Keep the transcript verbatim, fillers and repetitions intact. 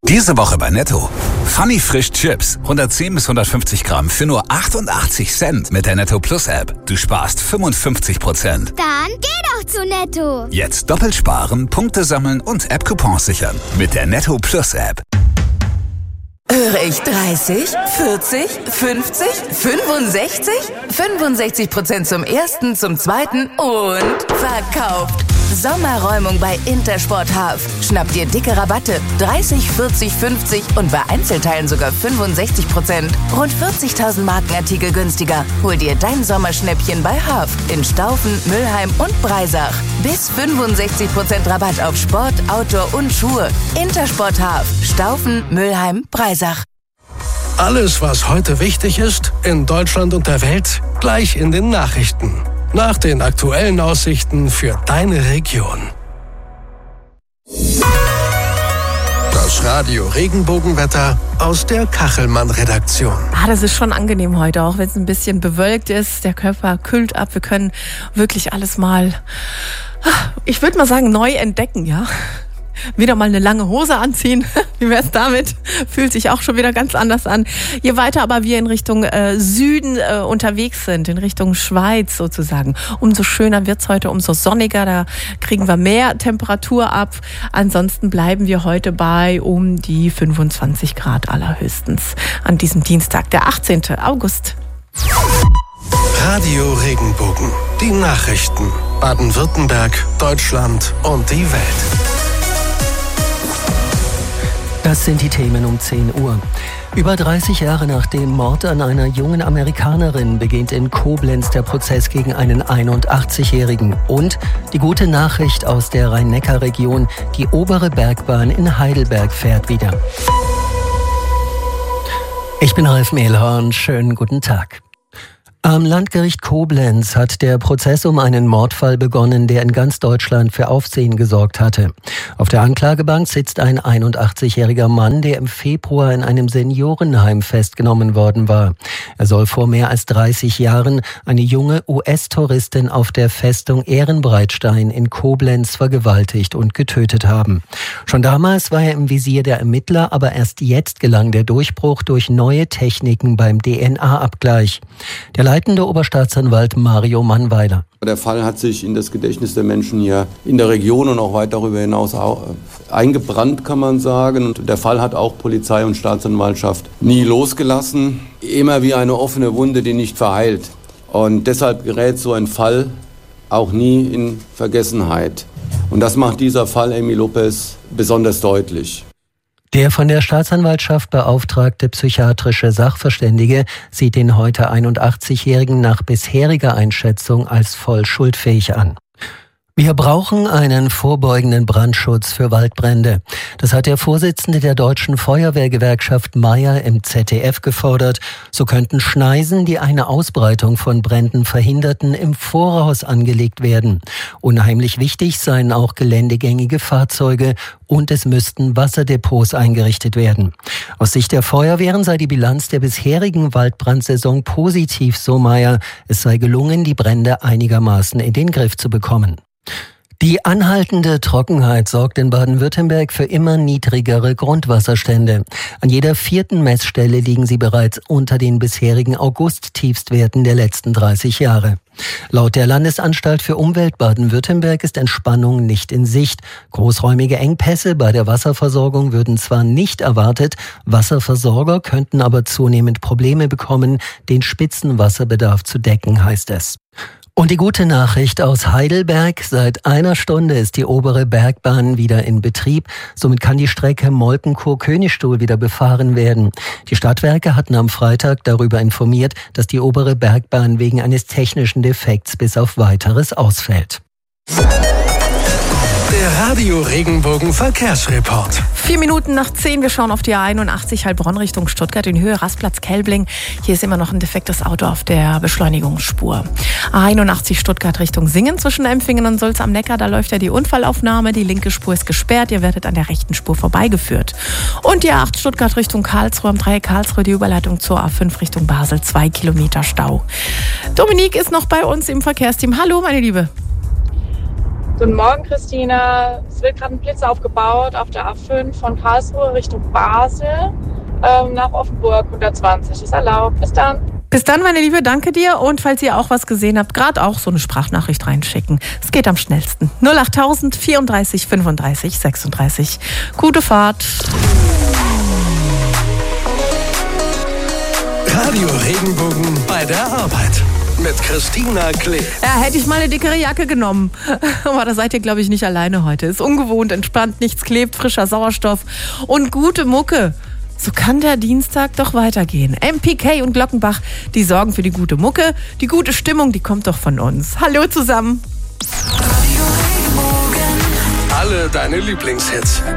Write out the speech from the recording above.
Diese Woche bei Netto. Funny Frisch Chips. hundertzehn bis hundertfünfzig Gramm für nur achtundachtzig Cent mit der Netto Plus App. Du sparst fünfundfünfzig Prozent. Dann geh doch zu Netto. Jetzt doppelt sparen, Punkte sammeln und App-Coupons sichern. Mit der Netto Plus App. Höre ich dreißig, vierzig, fünfzig, fünfundsechzig? fünfundsechzig Prozent zum ersten, zum zweiten und verkauft. Sommerräumung bei Intersport Half. Schnapp dir dicke Rabatte. dreißig, vierzig, fünfzig und bei Einzelteilen sogar fünfundsechzig Prozent. Rund vierzigtausend Markenartikel günstiger. Hol dir dein Sommerschnäppchen bei Half in Staufen, Mülheim und Breisach. Bis fünfundsechzig Prozent Rabatt auf Sport, Outdoor und Schuhe. Intersport Half. Staufen, Mülheim, Breisach. Alles, was heute wichtig ist, in Deutschland und der Welt, gleich in den Nachrichten. Nach den aktuellen Aussichten für deine Region. Das Radio Regenbogenwetter aus der Kachelmann-Redaktion. Ah, das ist schon angenehm heute, auch wenn es ein bisschen bewölkt ist. Der Körper kühlt ab. Wir können wirklich alles mal, ich würde mal sagen, neu entdecken, ja. Wieder mal eine lange Hose anziehen. Wie wär's damit? Fühlt sich auch schon wieder ganz anders an. Je weiter aber wir in Richtung äh, Süden äh, unterwegs sind, in Richtung Schweiz sozusagen, umso schöner wird's heute, umso sonniger. Da kriegen wir mehr Temperatur ab. Ansonsten bleiben wir heute bei um die fünfundzwanzig Grad allerhöchstens an diesem Dienstag, der achtzehnten August. Radio Regenbogen. Die Nachrichten. Baden-Württemberg, Deutschland und die Welt. Das sind die Themen um zehn Uhr. Über dreißig Jahre nach dem Mord an einer jungen Amerikanerin beginnt in Koblenz der Prozess gegen einen einundachtzigjährigen. Und die gute Nachricht aus der Rhein-Neckar-Region: die obere Bergbahn in Heidelberg fährt wieder. Ich bin Ralf Mehlhorn, schönen guten Tag. Am Landgericht Koblenz hat der Prozess um einen Mordfall begonnen, der in ganz Deutschland für Aufsehen gesorgt hatte. Auf der Anklagebank sitzt ein einundachtzigjähriger Mann, der im Februar in einem Seniorenheim festgenommen worden war. Er soll vor mehr als dreißig Jahren eine junge U S-Touristin auf der Festung Ehrenbreitstein in Koblenz vergewaltigt und getötet haben. Schon damals war er im Visier der Ermittler, aber erst jetzt gelang der Durchbruch durch neue Techniken beim D N A-Abgleich. Der leitende Oberstaatsanwalt Mario Mannweiler. Der Fall hat sich in das Gedächtnis der Menschen hier in der Region und auch weit darüber hinaus eingebrannt, kann man sagen. Und der Fall hat auch Polizei und Staatsanwaltschaft nie losgelassen. Immer wie eine offene Wunde, die nicht verheilt. Und deshalb gerät so ein Fall auch nie in Vergessenheit. Und das macht dieser Fall Amy Lopez besonders deutlich. Der von der Staatsanwaltschaft beauftragte psychiatrische Sachverständige sieht den heute einundachtzigjährigen nach bisheriger Einschätzung als voll schuldfähig an. Wir brauchen einen vorbeugenden Brandschutz für Waldbrände. Das hat der Vorsitzende der Deutschen Feuerwehrgewerkschaft Meier im Z D F gefordert. So könnten Schneisen, die eine Ausbreitung von Bränden verhinderten, im Voraus angelegt werden. Unheimlich wichtig seien auch geländegängige Fahrzeuge und es müssten Wasserdepots eingerichtet werden. Aus Sicht der Feuerwehren sei die Bilanz der bisherigen Waldbrandsaison positiv, so Meier. Es sei gelungen, die Brände einigermaßen in den Griff zu bekommen. Die anhaltende Trockenheit sorgt in Baden-Württemberg für immer niedrigere Grundwasserstände. An jeder vierten Messstelle liegen sie bereits unter den bisherigen August-Tiefstwerten der letzten dreißig Jahre. Laut der Landesanstalt für Umwelt Baden-Württemberg ist Entspannung nicht in Sicht. Großräumige Engpässe bei der Wasserversorgung würden zwar nicht erwartet, Wasserversorger könnten aber zunehmend Probleme bekommen, den Spitzenwasserbedarf zu decken, heißt es. Und die gute Nachricht aus Heidelberg: seit einer Stunde ist die obere Bergbahn wieder in Betrieb. Somit kann die Strecke Molkenkur-Königstuhl wieder befahren werden. Die Stadtwerke hatten am Freitag darüber informiert, dass die obere Bergbahn wegen eines technischen Defekts bis auf Weiteres ausfällt. Der Radio Regenbogen Verkehrsreport. Vier Minuten nach zehn, wir schauen auf die A einundachtzig Heilbronn Richtung Stuttgart in Höhe Rastplatz Kelbling. Hier ist immer noch ein defektes Auto auf der Beschleunigungsspur. A einundachtzig Stuttgart Richtung Singen zwischen Empfingen und Sulz am Neckar, da läuft ja die Unfallaufnahme. Die linke Spur ist gesperrt, ihr werdet an der rechten Spur vorbeigeführt. Und die A acht Stuttgart Richtung Karlsruhe, am Dreieck Karlsruhe die Überleitung zur A fünf Richtung Basel, zwei Kilometer Stau. Dominique ist noch bei uns im Verkehrsteam. Hallo, meine Liebe. Guten Morgen, Christina. Es wird gerade ein Blitz aufgebaut auf der A fünf von Karlsruhe Richtung Basel ähm, nach Offenburg. hundertzwanzig ist erlaubt. Bis dann. Bis dann, meine Liebe, danke dir. Und falls ihr auch was gesehen habt, gerade auch so eine Sprachnachricht reinschicken. Es geht am schnellsten. null achttausend vierunddreißig fünfunddreißig sechsunddreißig. Gute Fahrt. Radio Regenbogen bei der Arbeit mit Christina Klee. Ja, hätte ich mal eine dickere Jacke genommen. Aber da seid ihr, glaube ich, nicht alleine heute. Ist ungewohnt, entspannt, nichts klebt, frischer Sauerstoff und gute Mucke. So kann der Dienstag doch weitergehen. M P K und Glockenbach, die sorgen für die gute Mucke. Die gute Stimmung, die kommt doch von uns. Hallo zusammen. Alle deine Lieblingshits.